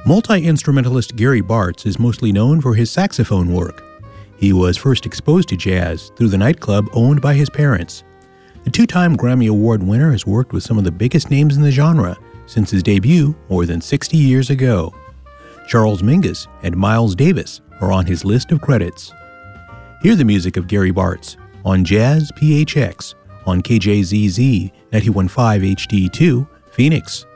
Multi-instrumentalist Gary Bartz is mostly known for his saxophone work. He was first exposed to jazz through the nightclub owned by his parents. The two-time Grammy Award winner has worked with some of the biggest names in the genre since his debut more than 60 years ago. Charles Mingus and Miles Davis are on his list of credits. Hear the music of Gary Bartz on Jazz PHX on KJZZ 91.5 HD2, Phoenix.